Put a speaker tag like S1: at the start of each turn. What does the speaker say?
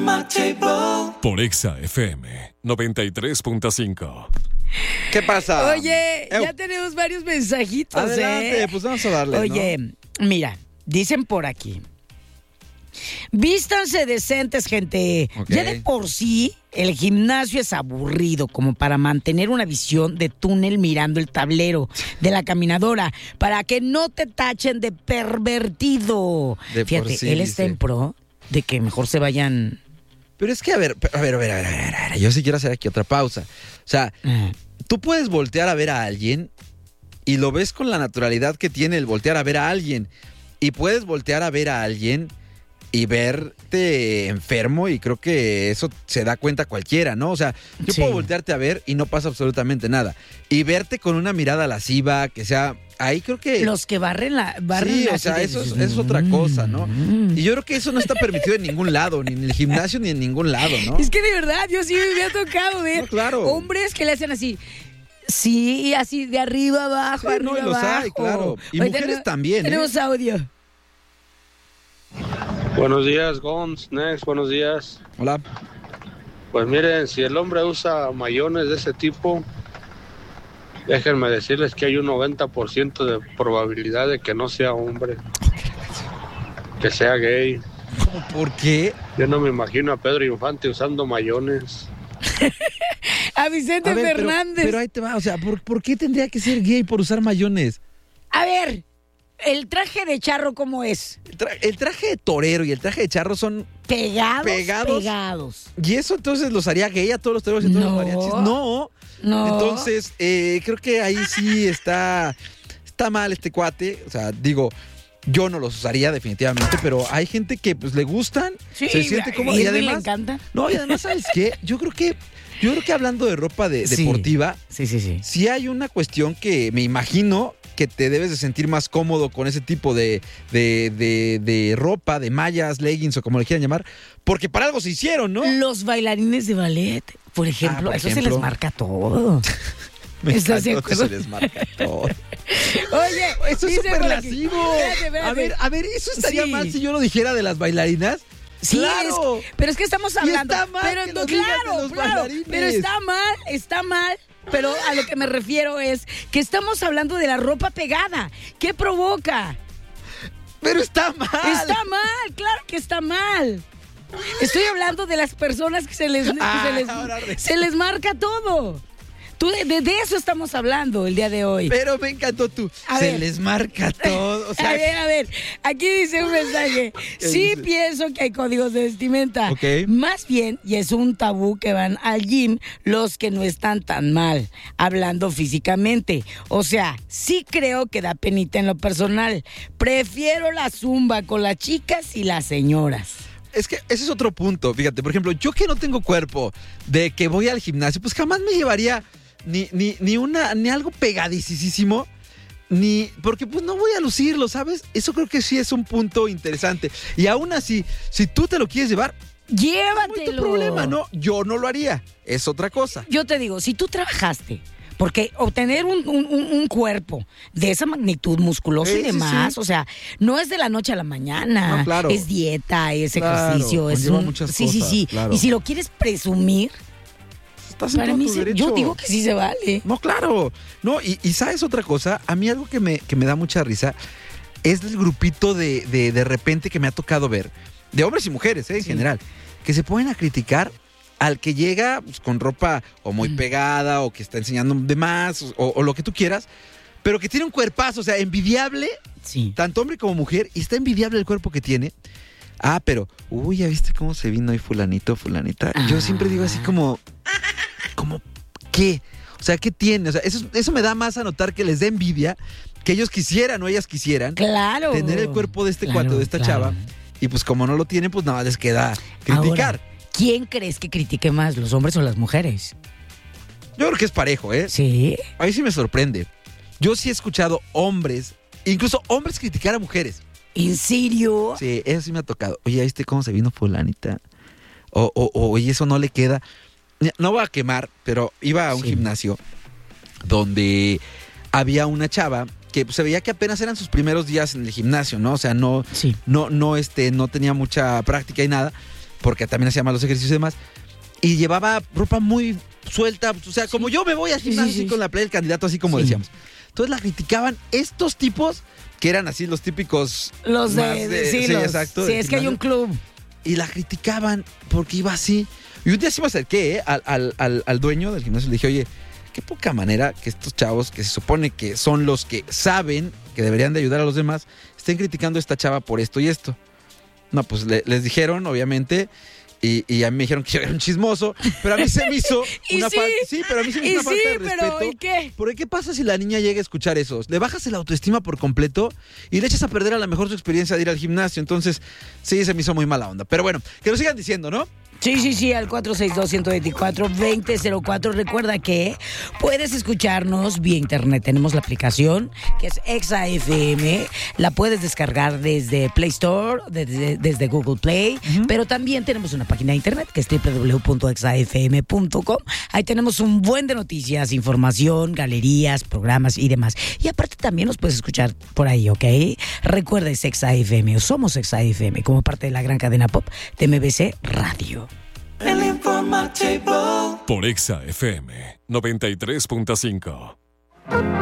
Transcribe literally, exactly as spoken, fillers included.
S1: my table.
S2: Por Exa F M noventa y tres punto cinco.
S3: ¿Qué pasa?
S4: Oye,
S3: Ew.
S4: ya tenemos varios mensajitos,
S3: Adelante,
S4: ¿eh?
S3: pues vamos a darle,
S4: Oye,
S3: ¿no?
S4: mira, dicen por aquí. Vístanse decentes, gente.
S3: Ok.
S4: Ya de por sí, el gimnasio es aburrido como para mantener una visión de túnel mirando el tablero de la caminadora, para que no te tachen de pervertido.
S3: De por
S4: Fíjate,
S3: sí,
S4: él está
S3: dice.
S4: en pro de que mejor se vayan...
S3: Pero es que, a ver, a ver, a ver, a ver, a ver, a ver, yo sí quiero hacer aquí otra pausa. O sea,
S4: Ah,
S3: tú puedes voltear a ver a alguien y lo ves con la naturalidad que tiene el voltear a ver a alguien. Y puedes voltear a ver a alguien y verte enfermo, y creo que eso se da cuenta cualquiera, ¿no? O sea, yo
S4: Sí.
S3: puedo voltearte a ver y no pasa absolutamente nada. Y verte con una mirada lasciva, que sea... Ahí creo que...
S4: los que barren la... Barren
S3: Sí,
S4: la-
S3: o sea,
S4: así de-
S3: eso es, es otra cosa, ¿no?
S4: Mm.
S3: Y yo creo que eso no está permitido en ningún lado, ni en el gimnasio, ni en ningún lado, ¿no?
S4: Es que de verdad, yo sí me había tocado ver
S3: No, claro.
S4: hombres que le hacen así. Sí, así de arriba abajo,
S3: Sí,
S4: arriba
S3: no, y los hay,
S4: abajo.
S3: claro. Y
S4: Oye,
S3: mujeres
S4: tene-
S3: también, ¿eh?
S4: Tenemos audio.
S5: Buenos días, Gons, Next, buenos días.
S3: Hola.
S5: Pues miren, si el hombre usa mayones de ese tipo, déjenme decirles que hay un noventa por ciento de probabilidad de que no sea hombre, que sea gay.
S3: ¿Cómo? ¿Por qué?
S5: Yo no me imagino a Pedro Infante usando mayones.
S4: A Vicente
S3: A ver, pero-
S4: Fernández.
S3: Pero, ahí te va, o sea, ¿por, por qué tendría que ser gay por usar mayones?
S4: A ver, el traje de charro, ¿cómo es?
S3: El, tra- el traje de torero y el traje de charro son...
S4: Pegados,
S3: Pegados.
S4: pegados.
S3: ¿Y eso entonces los haría gay a todos los toreros y a todos
S4: No.
S3: los mariachis? No.
S4: No.
S3: Entonces, eh, creo que ahí sí está, está mal este cuate. O sea, digo, yo no los usaría definitivamente, pero hay gente que pues le gustan,
S4: Sí,
S3: se siente
S4: a
S3: cómodo y
S4: Irving le
S3: además...
S4: encanta.
S3: No, y además, ¿sabes qué? Yo creo que, yo creo que hablando de ropa de-
S4: Sí.
S3: deportiva,
S4: Sí, sí, sí.
S3: sí hay una cuestión que me imagino que te debes de sentir más cómodo con ese tipo de, de, de, de ropa, de mallas, leggings o como le quieran llamar, porque para algo se hicieron, ¿no?
S4: Los bailarines de ballet, por ejemplo,
S3: Ah, por
S4: eso se
S3: ejemplo.
S4: les marca todo.
S3: Me
S4: ¿Estás de
S3: encanta que
S4: acuerdo?
S3: se les marca todo.
S4: Oye,
S3: Eso es
S4: dice
S3: súper
S4: por aquí-
S3: lascivo.
S4: Espérate, espérate.
S3: A ver, a ver, ¿eso estaría
S4: Sí.
S3: mal si yo lo dijera de las bailarinas?
S4: Sí,
S3: ¡Claro!
S4: es- pero es que estamos
S3: Y
S4: hablando.
S3: está mal
S4: pero
S3: que
S4: no,
S3: lo digas
S4: claro,
S3: de los
S4: claro,
S3: bailarines.
S4: pero está mal, está mal. Pero a lo que me refiero es que estamos hablando de la ropa pegada. ¿Qué provoca?
S3: Pero está mal.
S4: Está mal, claro que está mal. Estoy hablando de las personas que se les, que
S3: Ah,
S4: se les,
S3: ahora resulta.
S4: se les marca todo. Tú, de, de- de eso estamos hablando el día de hoy.
S3: Pero me encantó tú.
S4: A
S3: se
S4: ver.
S3: les marca todo. O sea,
S4: a ver, a ver, aquí dice un mensaje.
S3: ¿Qué
S4: Sí
S3: dice?
S4: pienso que hay códigos de vestimenta.
S3: Ok.
S4: Más bien, y es un tabú que van al gym los que no están tan mal, hablando físicamente. O sea, sí creo que da penita en lo personal. Prefiero la zumba con las chicas y las señoras.
S3: es que ese es otro punto. Fíjate, por ejemplo, yo que no tengo cuerpo, de que voy al gimnasio, pues jamás me llevaría ni, ni, ni una, ni algo pegadicísimo, ni, porque pues no voy a lucirlo, ¿sabes? Eso creo que sí es un punto interesante. Y aún así, si tú te lo quieres llevar, es
S4: Llévatelo.
S3: muy tu problema, ¿no? Yo no lo haría. Es otra cosa.
S4: Yo te digo, si tú trabajaste, porque obtener un, un- un- un cuerpo de esa magnitud musculoso
S3: Sí,
S4: y
S3: sí,
S4: demás,
S3: sí.
S4: o sea, no es de la noche a la mañana.
S3: No, claro.
S4: Es dieta, es
S3: Claro,
S4: ejercicio, es
S3: conlleva
S4: un...
S3: muchas
S4: sí, sí,
S3: cosas,
S4: sí.
S3: claro.
S4: Y si lo quieres presumir,
S3: Estás en
S4: para
S3: todo
S4: mí
S3: tu
S4: sí-
S3: derecho.
S4: yo digo que sí se vale.
S3: No, claro. No, y, y ¿sabes otra cosa? A mí algo que me, que me da mucha risa es el grupito de, de, de repente que me ha tocado ver, de hombres y mujeres, ¿eh? En
S4: Sí.
S3: general, que se ponen a criticar al que llega pues, con ropa o muy
S4: Mm.
S3: pegada o que está enseñando de más o, o lo que tú quieras, pero que tiene un cuerpazo, o sea, envidiable,
S4: Sí.
S3: tanto hombre como mujer, y está envidiable el cuerpo que tiene. Ah, pero, uy, ¿ya viste cómo se vino hoy fulanito, fulanita? Yo siempre digo así como, como, ¿qué? O sea, ¿qué tiene? O sea, eso, eso me da más a notar que les da envidia, que ellos quisieran o ellas quisieran
S4: Claro.
S3: tener el cuerpo de este
S4: Claro,
S3: cuate, de esta
S4: claro.
S3: chava, y pues como no lo tienen, pues nada más les queda criticar.
S4: Ahora, ¿quién crees que critique más, los hombres o las mujeres?
S3: Yo creo que es parejo, ¿eh?
S4: Sí.
S3: A mí sí me sorprende. Yo sí he escuchado hombres, incluso hombres criticar a mujeres.
S4: ¿En serio?
S3: Sí, eso sí me ha tocado. Oye, ¿viste cómo se vino fulanita? O, o, o oye, eso no le queda. Mira, no voy a quemar, pero iba a un
S4: Sí.
S3: gimnasio donde había una chava que pues, se veía que apenas eran sus primeros días en el gimnasio, ¿no? O sea, no,
S4: Sí.
S3: no, no, este, no tenía mucha práctica y nada. porque también hacía malos ejercicios y demás, y llevaba ropa muy suelta, o sea, como yo me voy al gimnasio
S4: sí, sí.
S3: con la playa del candidato, así como
S4: Sí.
S3: decíamos. Entonces la criticaban estos tipos, que eran así los típicos...
S4: Los de,
S3: más
S4: de- sí, los-
S3: exacto.
S4: sí,
S3: del
S4: es que hay un
S3: gimnasio.
S4: club.
S3: Y la criticaban porque iba así. Y un día sí me acerqué ¿eh? al, al, al, al dueño del gimnasio y le dije, oye, qué poca manera que estos chavos, que se supone que son los que saben que deberían de ayudar a los demás, estén criticando a esta chava por esto y esto. No, pues le- les dijeron, obviamente, y, y a mí me dijeron que yo era un chismoso, pero a mí se me hizo
S4: Y
S3: una
S4: sí.
S3: falta. Sí, pero a mí se me
S4: Y
S3: hizo una
S4: sí,
S3: falta de
S4: pero
S3: respeto.
S4: ¿y qué?
S3: Porque ¿qué pasa si la niña llega a escuchar eso? Le bajas el autoestima por completo y le echas a perder a lo mejor su experiencia de ir al gimnasio. Entonces, sí, se me hizo muy mala onda. Pero bueno, que lo sigan diciendo, ¿no?
S4: Sí, sí, sí, al cuatro seis dos, uno dos cuatro, dos cero cero cuatro. Recuerda que puedes escucharnos vía internet. Tenemos la aplicación que es Exa F M. La puedes descargar desde Play Store, desde, desde Google Play. Uh-huh. Pero también tenemos una página de internet que es doble u doble u doble u punto exa f m punto com. Ahí tenemos un buen de noticias, información, galerías, programas y demás. Y aparte también nos puedes escuchar por ahí, ¿ok? Recuerda, es Exa F M o somos Exa F M como parte de la gran cadena pop de M B C Radio.
S1: El informativo
S2: Por Exa F M noventa y tres punto cinco.